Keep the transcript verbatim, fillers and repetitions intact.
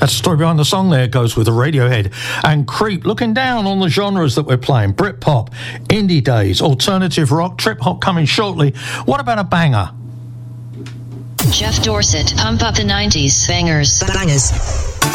That's the story behind the song there. It goes with the Radiohead and Creep. Looking down on the genres that we're playing. Britpop, indie days, alternative rock, trip hop coming shortly. What about a banger? Jeff Dorset, pump up the nineties bangers. Bangers.